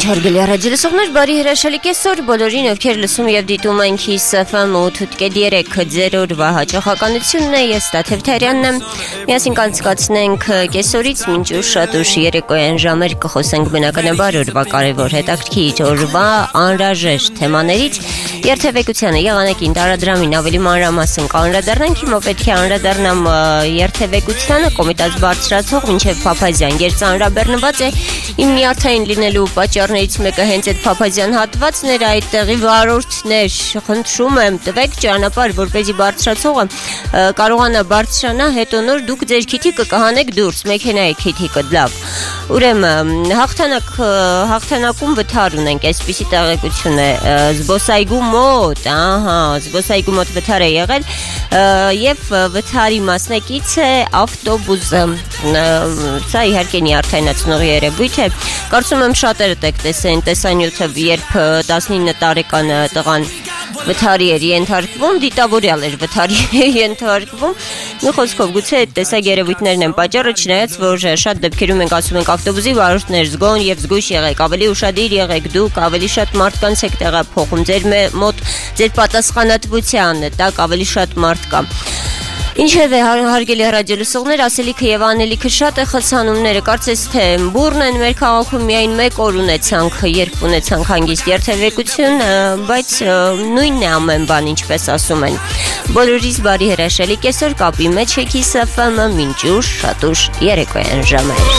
Ինչ հարգելի ռադիոլսողներ, բարի հրաշալի կեսօր բոլորին, ովքեր լսում եւ դիտում են Kiss FM 8.3 ձերօրվա հաճախականությունն է, ես Տաթևթարյանն եմ։ Միասին կանցկացնենք կեսօրից մինչ ուշ շատ ուշ երեկոյան ժամեր կխոսենք բնականաբար օրվա կարևոր հետաքրքիր օրվա անհրաժեշտ թեմաներից։ Երթևեկությանը եղանակին տարադրամին ավելի մանրամասն կանրադառնանք, հիմա պետք է անդրադառնամ երթևեկությանը, կոմիտաց բարձրացող մինչև Փափազյան երթանրաբեռնված է իմ միաթային լինելու պատճառներից մեկը հենց այդ Փափազյան հատվածներ, այդտեղի վարորդներ, խնդրում եմ տվեք ճանապարհ, որպեսզի բարձրացողը կարողանա բարձրանա, հետո նոր դուք ձեր քիթիկը կհանեք դուրս, մեքենայի քիթիկը, լավ։ Ուրեմն հաղթանակում վթար ունենք, այսպիսի տեղեկություն է, զբոսայգու մոտ, զբոսայգու մոտ վթար է եղել եւ վթարի մասնակից է ավտոբուսը։ Սա իհարկե նյարդայնացնող երևույթ է։ Կարծում եմ շատերը տեսեն տեսանյութը, երբ 19 տարեկան տղան վթարի էր ենթարկվում, դիտավորյալ էր վթարի ենթարկվում։ Մի խոսքով գուցե այդ տեսակ երևույթներն են պատճառը, չնայած որ շատ դեպքերում ենք ասում ենք ավտոբուսի վարորդներ զգոն եւ զգույշ եղեք, ավելի ուշադիր եղեք, դուք ավելի շատ մարդկանց եք տեղափոխում, ձեր մոտ ձեր պատասխանատվության տակ ավելի շատ մարդ կա։ Ինչևէ, հարգելի ռադիոլսողներ, ասելիքը եւ անելիքը շատ է, խցանումները կարծես թե բուրն են մեր քաղաքում միայն մեկ օր ունեցանք, երբ ունեցանք հանգիստ երթևեկություն, բայց նույնն է ամեն բան, ինչպես ասում են։ Բոլորիս բարի հրաշալի կեսօր, կապի մեջ է Kiss FM-ը մինչ ուշ, շատ ուշ երեկոյան ժամեր։